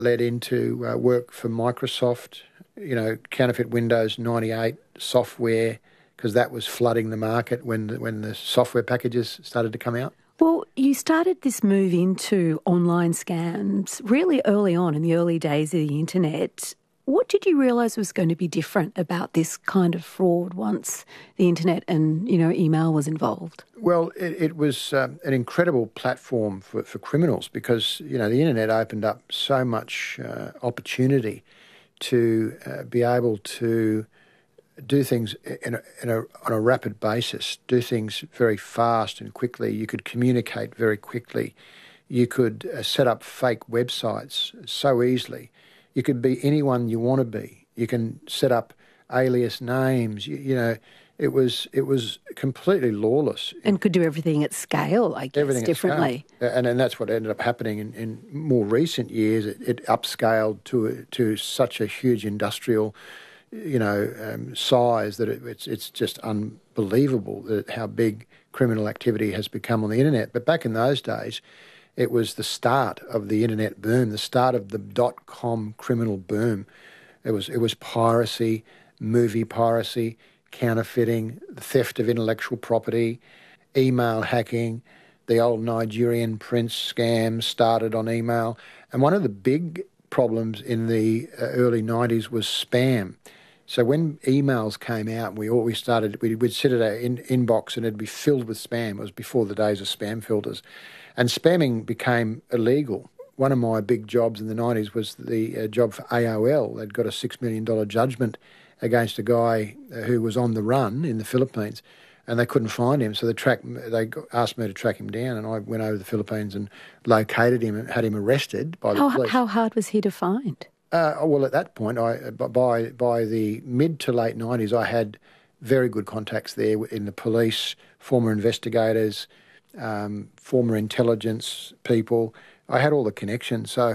led into work for Microsoft, counterfeit Windows 98 software, because that was flooding the market when the software packages started to come out. Well, you started this move into online scams really early on in the early days of the internet. What did you realise was going to be different about this kind of fraud once the internet and, email was involved? Well, it was an incredible platform for criminals because, the internet opened up so much opportunity to be able to do things on a rapid basis, do things very fast and quickly. You could communicate very quickly. You could set up fake websites so easily. You could be anyone you want to be. You can set up alias names. It was completely lawless. And could do everything at scale, I guess, everything differently. And that's what ended up happening in more recent years. It upscaled to such a huge industrial, size that it's just unbelievable how big criminal activity has become on the internet. But back in those days, it was the start of the internet boom, the start of the .com criminal boom. It was piracy, movie piracy, counterfeiting, the theft of intellectual property, email hacking. The old Nigerian prince scam started on email. And one of the big problems in the early 90s was spam. So when emails came out, we'd sit at our inbox and it'd be filled with spam. It was before the days of spam filters. And spamming became illegal. One of my big jobs in the 90s was the job for AOL. They'd got a $6 million judgment against a guy who was on the run in the Philippines, and they couldn't find him. So they asked me to track him down, and I went over to the Philippines and located him and had him arrested by the police. How hard was he to find? Well, at that point, by the mid to late 90s, I had very good contacts there in the police, former investigators, former intelligence people. I had all the connections, so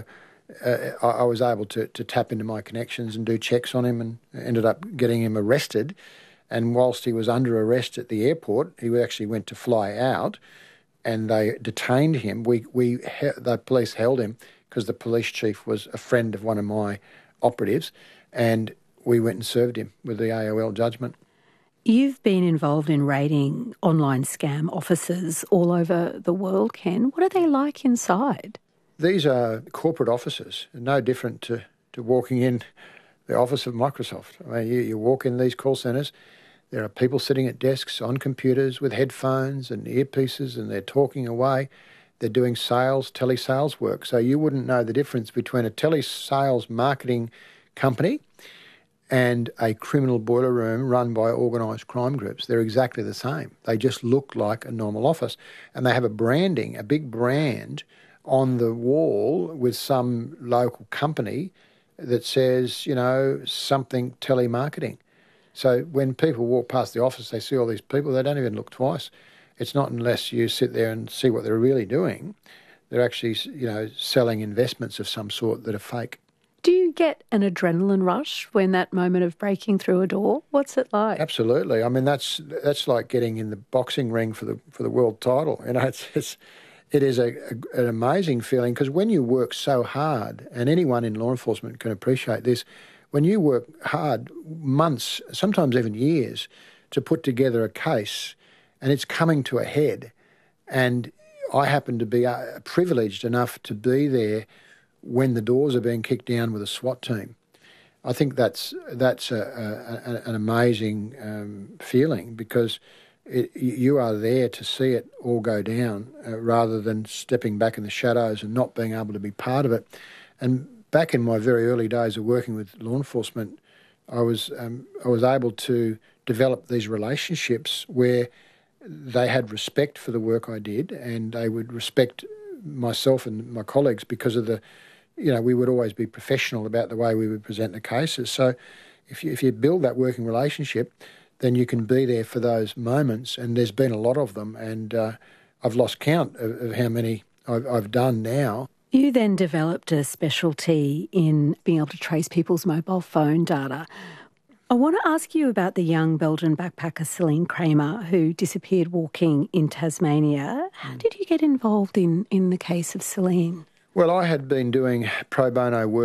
I was able to tap into my connections and do checks on him and ended up getting him arrested. And whilst he was under arrest at the airport, he actually went to fly out and they detained him. The police held him because the police chief was a friend of one of my operatives, and we went and served him with the AOL judgment. You've been involved in raiding online scam offices all over the world, Ken. What are they like inside? These are corporate offices, no different to walking in the office of Microsoft. I mean, you walk in these call centres, there are people sitting at desks on computers with headphones and earpieces, and they're talking away. They're doing telesales work. So you wouldn't know the difference between a telesales marketing company and a criminal boiler room run by organised crime groups. They're exactly the same. They just look like a normal office. And they have a big brand on the wall with some local company that says, something telemarketing. So when people walk past the office, they see all these people, they don't even look twice. It's not unless you sit there and see what they're really doing. They're actually, selling investments of some sort that are fake. Do you get an adrenaline rush when that moment of breaking through a door? What's it like? Absolutely. I mean, that's like getting in the boxing ring for the world title. It is an amazing feeling because when you work so hard, and anyone in law enforcement can appreciate this, when you work hard months, sometimes even years, to put together a case, and it's coming to a head, and I happen to be privileged enough to be there when the doors are being kicked down with a SWAT team. I think that's an amazing feeling because you are there to see it all go down rather than stepping back in the shadows and not being able to be part of it. And back in my very early days of working with law enforcement, I was able to develop these relationships where they had respect for the work I did, and they would respect myself and my colleagues because of we would always be professional about the way we would present the cases. So if you build that working relationship, then you can be there for those moments, and there's been a lot of them, and I've lost count of how many I've done now. You then developed a specialty in being able to trace people's mobile phone data. I want to ask you about the young Belgian backpacker Celine Kramer who disappeared walking in Tasmania. How did you get involved in the case of Celine? Well, I had been doing pro bono work